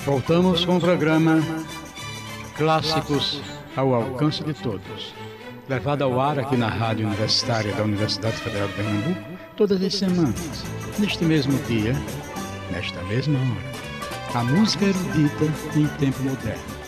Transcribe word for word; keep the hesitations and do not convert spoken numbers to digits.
Voltamos com o programa Clássicos ao Alcance de Todos, levado ao ar aqui na Rádio Universitária da Universidade Federal de Pernambuco, todas as semanas, neste mesmo dia, nesta mesma hora. A música erudita em tempo moderno.